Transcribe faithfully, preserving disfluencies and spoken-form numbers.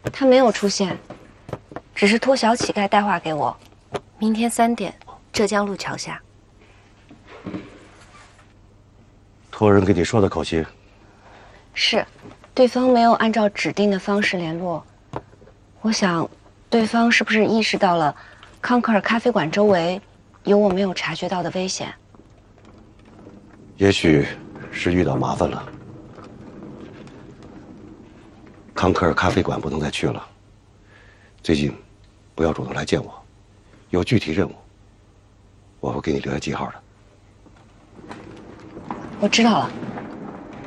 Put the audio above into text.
他没有出现，只是托小乞丐带话给我，明天三点，浙江路桥下。 托人给你说的口信？ 是，对方没有按照指定的方式联络。我想，对方是不是意识到了康克尔咖啡馆周围有我没有察觉到的危险？ 也许是遇到麻烦了。康克尔咖啡馆不能再去了。最近不要主动来见我，有具体任务，我会给你留下记号的。 我知道了。